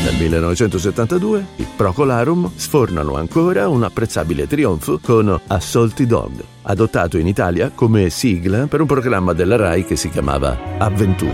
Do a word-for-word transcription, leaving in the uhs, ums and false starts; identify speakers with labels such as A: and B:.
A: Nel millenovecentosettantadue i Procolarum sfornano ancora un apprezzabile trionfo con Assaulty Dog, adottato in Italia come sigla per un programma della Rai che si chiamava Avventure.